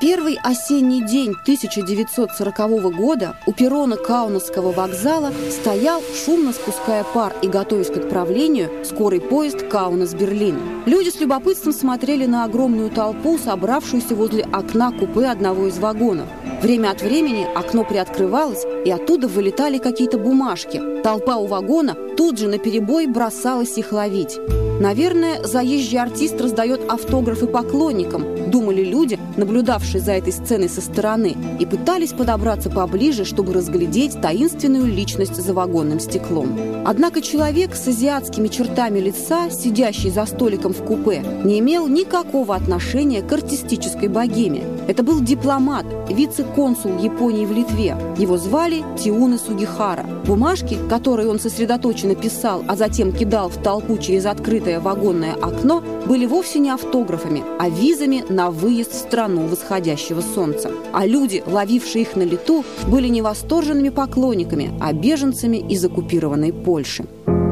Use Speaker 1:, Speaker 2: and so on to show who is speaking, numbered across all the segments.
Speaker 1: первый осенний день 1940 года у перрона Каунасского вокзала стоял, шумно спуская пар и готовясь к отправлению, скорый поезд Каунас-Берлин. Люди с любопытством смотрели на огромную толпу, собравшуюся возле окна купе одного из вагонов. Время от времени окно приоткрывалось, и оттуда вылетали какие-то бумажки. Толпа у вагона тут же наперебой бросалась их ловить. Наверное, заезжий артист раздает автографы поклонникам, думали люди, наблюдавшие за этой сценой со стороны, и пытались подобраться поближе, чтобы разглядеть таинственную личность за вагонным стеклом. Однако человек с азиатскими чертами лица, сидящий за столиком в купе, не имел никакого отношения к артистической богеме. Это был дипломат, вице-консул Японии в Литве. Его звали Тиуне Сугихара. Бумажки, которые он сосредоточенно писал, а затем кидал в толпу через открытое вагонное окно, были вовсе не автографами, а визами на выезд в страну восходящего солнца. А люди, ловившие их на лету, были не восторженными поклонниками, а беженцами из оккупированной Польши.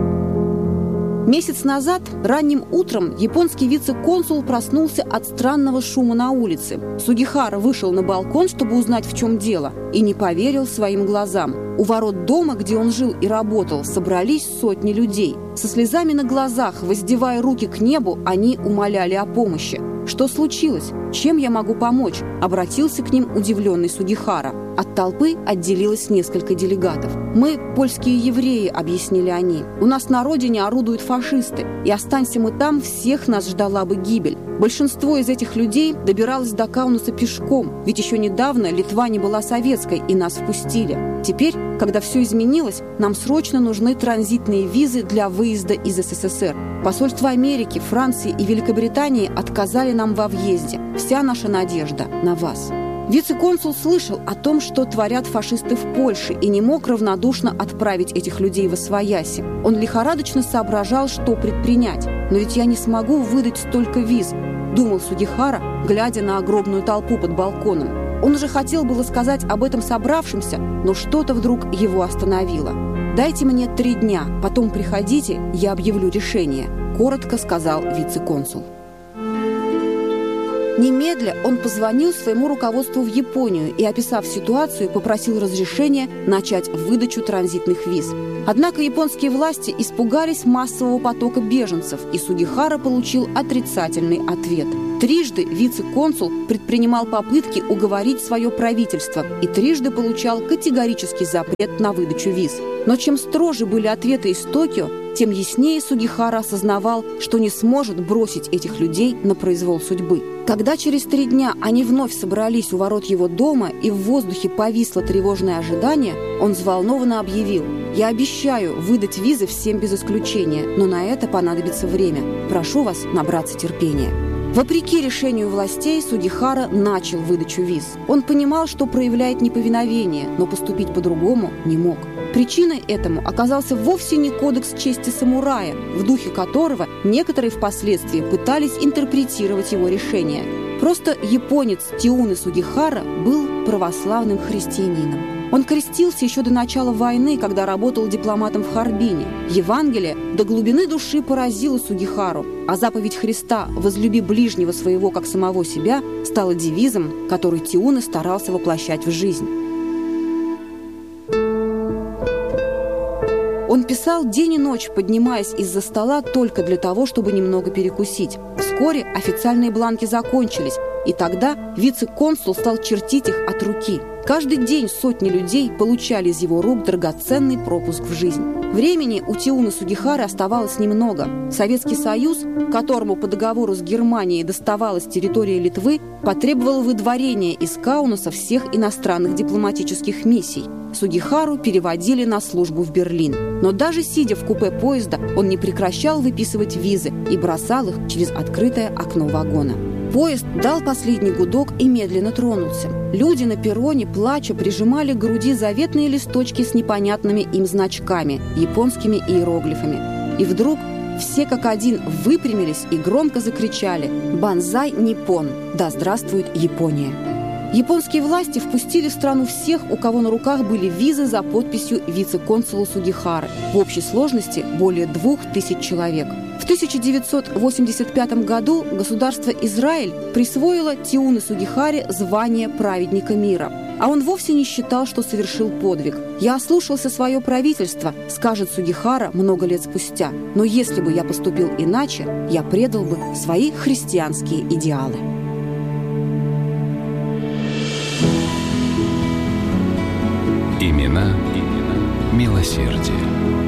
Speaker 1: Месяц назад, ранним утром, японский вице-консул проснулся от странного шума на улице. Сугихара вышел на балкон, чтобы узнать, в чем дело, и не поверил своим глазам. У ворот дома, где он жил и работал, собрались сотни людей. Со слезами на глазах, воздевая руки к небу, они умоляли о помощи. «Что случилось? Чем я могу помочь?» – обратился к ним удивленный Сугихара. От толпы отделилось несколько делегатов. «Мы польские евреи», – объяснили они. «У нас на родине орудуют фашисты, и останься мы там, всех нас ждала бы гибель. Большинство из этих людей добиралось до Каунаса пешком, ведь еще недавно Литва не была советской, и нас впустили. Теперь, когда все изменилось, нам срочно нужны транзитные визы для выезда из СССР. Посольства Америки, Франции и Великобритании отказали нам во въезде. Вся наша надежда на вас». Вице-консул слышал о том, что творят фашисты в Польше, и не мог равнодушно отправить этих людей восвояси. Он лихорадочно соображал, что предпринять. «Но ведь я не смогу выдать столько виз», – думал Сугихара, глядя на огромную толпу под балконом. Он уже хотел было сказать об этом собравшимся, но что-то вдруг его остановило. «Дайте мне 3 дня, потом приходите, я объявлю решение», – коротко сказал вице-консул. Немедля он позвонил своему руководству в Японию и, описав ситуацию, попросил разрешения начать выдачу транзитных виз. Однако японские власти испугались массового потока беженцев, и Сугихара получил отрицательный ответ. Трижды вице-консул предпринимал попытки уговорить свое правительство и трижды получал категорический запрет на выдачу виз. Но чем строже были ответы из Токио, тем яснее Сугихара осознавал, что не сможет бросить этих людей на произвол судьбы. Когда через 3 дня они вновь собрались у ворот его дома и в воздухе повисло тревожное ожидание, он взволнованно объявил: «Я обещаю выдать визы всем без исключения, но на это понадобится время. Прошу вас набраться терпения». Вопреки решению властей, Сугихара начал выдачу виз. Он понимал, что проявляет неповиновение, но поступить по-другому не мог. Причиной этому оказался вовсе не кодекс чести самурая, в духе которого некоторые впоследствии пытались интерпретировать его решение. Просто японец Тиуне Сугихара был православным христианином. Он крестился еще до начала войны, когда работал дипломатом в Харбине. Евангелие до глубины души поразило Сугихару, а заповедь Христа «возлюби ближнего своего, как самого себя» стала девизом, который Тиуне старался воплощать в жизнь. Он писал день и ночь, поднимаясь из-за стола только для того, чтобы немного перекусить. Вскоре официальные бланки закончились, и тогда вице-консул стал чертить их от руки. Каждый день сотни людей получали из его рук драгоценный пропуск в жизнь. Времени у Тиуне Сугихары оставалось немного. Советский Союз, которому по договору с Германией доставалась территория Литвы, потребовал выдворения из Каунаса всех иностранных дипломатических миссий. Сугихару переводили на службу в Берлин. Но даже сидя в купе поезда, он не прекращал выписывать визы и бросал их через открытое окно вагона. Поезд дал последний гудок и медленно тронулся. Люди на перроне, плача, прижимали к груди заветные листочки с непонятными им значками, японскими иероглифами. И вдруг все как один выпрямились и громко закричали: «Бонзай Ниппон! Да здравствует Япония!» Японские власти впустили в страну всех, у кого на руках были визы за подписью вице-консула Сугихары. В общей сложности более 2000 человек. В 1985 году государство Израиль присвоило Тиуну Сугихаре звание праведника мира. А он вовсе не считал, что совершил подвиг. «Я ослушался свое правительство», — скажет Сугихара много лет спустя. «Но если бы я поступил иначе, я предал бы свои христианские идеалы».
Speaker 2: Имена милосердия.